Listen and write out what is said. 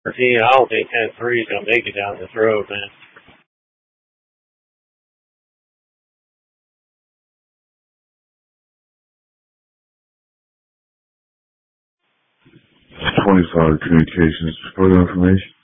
I don't think 10-3 is going to make it down this road, man. $25 communications. Further information?